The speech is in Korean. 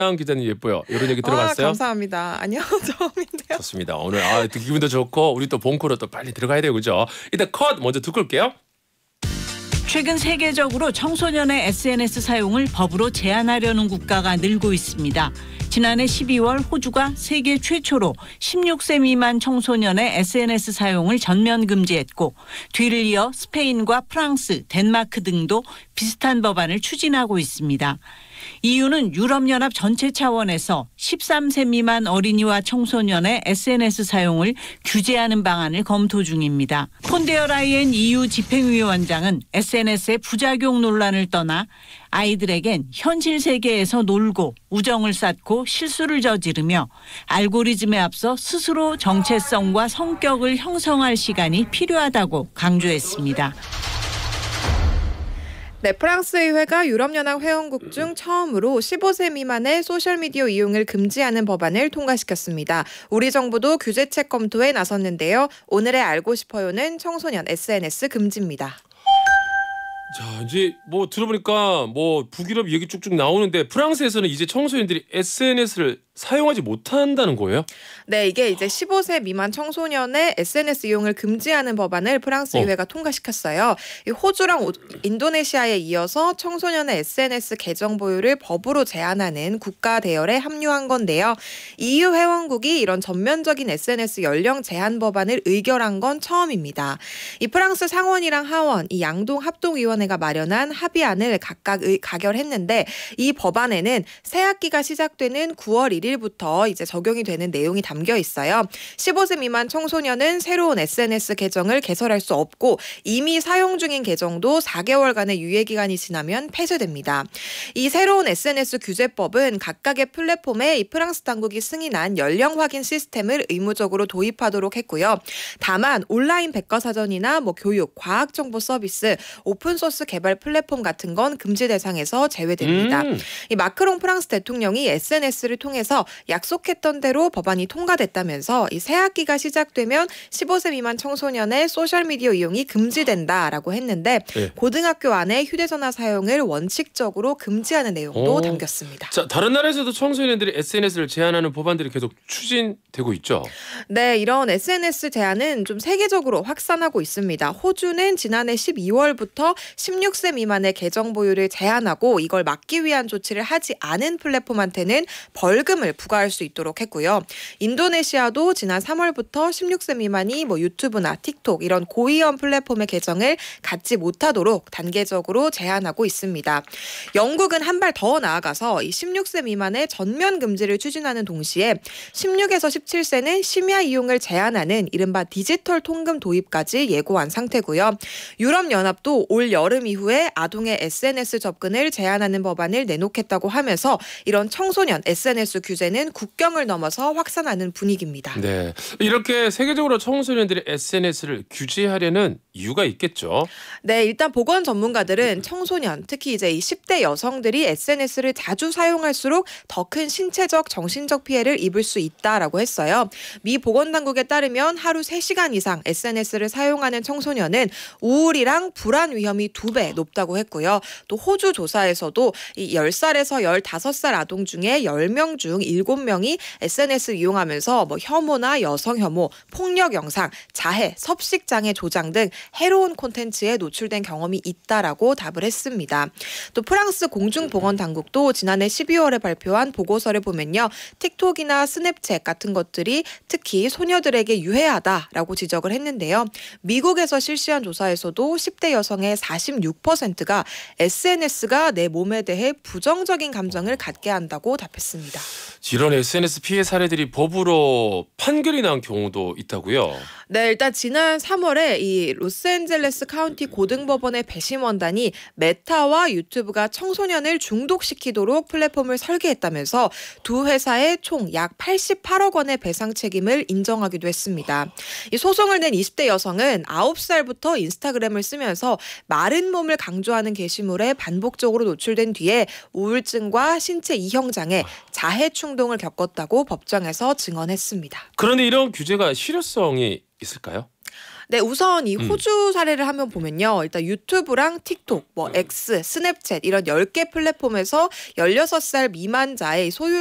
기자님 예뻐요. 이런 얘기 들어봤어요? 감사합니다. 아니요, 처음인데요. 좋습니다. 오늘 기분도 좋고 우리 또 본코너 또 빨리 들어가야 돼요, 그죠? 일단 컷 먼저 듣고 올게요. 최근 세계적으로 청소년의 SNS 사용을 법으로 제한하려는 국가가 늘고 있습니다. 지난해 12월 호주가 세계 최초로 16세 미만 청소년의 SNS 사용을 전면 금지했고 뒤를 이어 스페인과 프랑스, 덴마크 등도 비슷한 법안을 추진하고 있습니다. EU는 유럽연합 전체 차원에서 13세 미만 어린이와 청소년의 SNS 사용을 규제하는 방안을 검토 중입니다. 폰데어 라이엔 EU 집행위원장은 SNS의 부작용 논란을 떠나 아이들에겐 현실 세계에서 놀고 우정을 쌓고 실수를 저지르며 알고리즘에 앞서 스스로 정체성과 성격을 형성할 시간이 필요하다고 강조했습니다. 네, 프랑스 의회가 유럽연합 회원국 중 처음으로 15세 미만의 소셜미디어 이용을 금지하는 법안을 통과시켰습니다. 우리 정부도 규제책 검토에 나섰는데요. 오늘의 알고 싶어요는 청소년 SNS 금지입니다. 자, 이제 뭐 들어보니까 뭐 북유럽 얘기 쭉쭉 나오는데 프랑스에서는 이제 청소년들이 SNS를 사용하지 못한다는 거예요? 네, 이게 이제 15세 미만 청소년의 SNS 이용을 금지하는 법안을 프랑스 의회가 통과시켰어요. 호주랑 인도네시아에 이어서 청소년의 SNS 계정 보유를 법으로 제한하는 국가 대열에 합류한 건데요. EU 회원국이 이런 전면적인 SNS 연령 제한 법안을 의결한 건 처음입니다. 이 프랑스 상원이랑 하원, 이 양동 합동위원회가 마련한 합의안을 각각 가결했는데 이 법안에는 새 학기가 시작되는 9월 1일부터 이제 적용이 되는 내용이 담겨 있어요. 15세 미만 청소년은 새로운 SNS 계정을 개설할 수 없고 이미 사용 중인 계정도 4개월간의 유예 기간이 지나면 폐쇄됩니다. 이 새로운 SNS 규제법은 각각의 플랫폼에 이 프랑스 당국이 승인한 연령 확인 시스템을 의무적으로 도입하도록 했고요. 다만 온라인 백과사전이나 교육, 과학 정보 서비스, 오픈소스 개발 플랫폼 같은 건 금지 대상에서 제외됩니다. 이 마크롱 프랑스 대통령이 SNS를 통해서 약속했던 대로 법안이 통과됐다면서 이 새 학기가 시작되면 15세 미만 청소년의 소셜미디어 이용이 금지된다라고 했는데 고등학교 안에 휴대전화 사용을 원칙적으로 금지하는 내용도 담겼습니다. 자, 다른 나라에서도 청소년들이 SNS를 제한하는 법안들이 계속 추진되고 있죠? 네, 이런 SNS 제한은 좀 세계적으로 확산하고 있습니다. 호주는 지난해 12월부터 16세 미만의 계정 보유를 제한하고 이걸 막기 위한 조치를 하지 않은 플랫폼한테는 벌금을 부과할 수 있도록 했고요. 인도네시아도 지난 3월부터 16세 미만이 유튜브나 틱톡 이런 고위험 플랫폼의 계정을 갖지 못하도록 단계적으로 제한하고 있습니다. 영국은 한 발 더 나아가서 이 16세 미만의 전면 금지를 추진하는 동시에 16에서 17세는 심야 이용을 제한하는 이른바 디지털 통금 도입까지 예고한 상태고요. 유럽연합도 올 여름 이후에 아동의 SNS 접근을 제한하는 법안을 내놓겠다고 하면서 이런 청소년 SNS 규제는 국경을 넘어서 확산하는 분위기입니다. 네, 이렇게 세계적으로 청소년들의 SNS를 규제하려는 이유가 있겠죠? 네, 일단 보건 전문가들은 청소년, 특히 이제 이 10대 여성들이 SNS를 자주 사용할수록 더 큰 신체적, 정신적 피해를 입을 수 있다라고 했어요. 미 보건당국에 따르면 하루 3시간 이상 SNS를 사용하는 청소년은 우울이랑 불안 위험이 2배 높다고 했고요. 또 호주 조사에서도 이 10살에서 15살 아동 중에 10명 중 7명이 SNS 이용하면서 혐오나 여성 혐오, 폭력 영상, 자해, 섭식장애 조장 등 해로운 콘텐츠에 노출된 경험이 있다라고 답을 했습니다. 또 프랑스 공중보건당국도 지난해 12월에 발표한 보고서를 보면요. 틱톡이나 스냅챗 같은 것들이 특히 소녀들에게 유해하다라고 지적을 했는데요. 미국에서 실시한 조사에서도 10대 여성의 46%가 SNS가 내 몸에 대해 부정적인 감정을 갖게 한다고 답했습니다. 이런 SNS 피해 사례들이 법으로 판결이 난 경우도 있다고요? 네, 일단 지난 3월에 이 로스앤젤레스 카운티 고등법원의 배심원단이 메타와 유튜브가 청소년을 중독시키도록 플랫폼을 설계했다면서 두 회사에 총 약 88억 원의 배상 책임을 인정하기도 했습니다. 이 소송을 낸 20대 여성은 9살부터 인스타그램을 쓰면서 마른 몸을 강조하는 게시물에 반복적으로 노출된 뒤에 우울증과 신체 이형장애, 자해 충동을 겪었다고 법정에서 증언했습니다. 그런데 이런 규제가 실효성이 있을까요? 네, 우선 이 호주 사례를 한번 보면요. 일단 유튜브랑 틱톡, 뭐 X, 스냅챗 이런 10개 플랫폼에서 16살 미만자의 소유